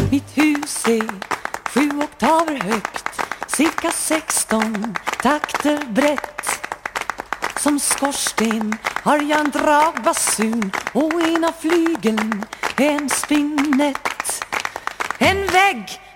Mitt hus är 7 oktaver högt, cirka 16 takter brett. Som skorsten har jag en dragbasun och ena flygeln en spinett. En vägg